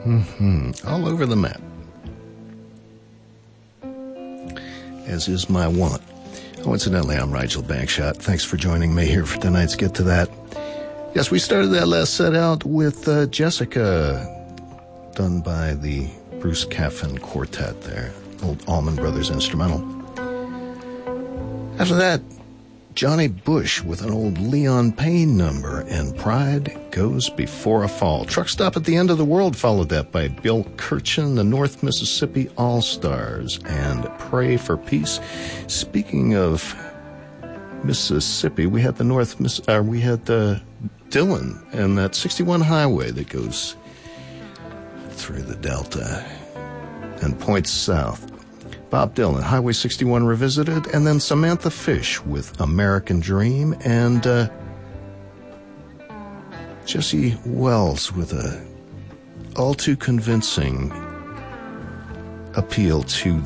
All over the map. As is my want. Oh, incidentally, I'm Rigel Bankshot. Thanks for joining me here for tonight's Get to That. Yes, we started that last set out with Jessica, done by the Bruce Caffin Quartet there, old Allman Brothers instrumental. After that, Johnny Bush with an old Leon Payne number, and Pride Goes Before a Fall. Truck Stop at the End of the World followed that by Bill Kirchen, the North Mississippi All-Stars, and Pray for Peace. Speaking of Mississippi, we had Dylan and that 61 highway that goes through the Delta and points south. Bob Dylan, Highway 61 Revisited, and then Samantha Fish with American Dream, and Jesse Wells with a all too convincing appeal to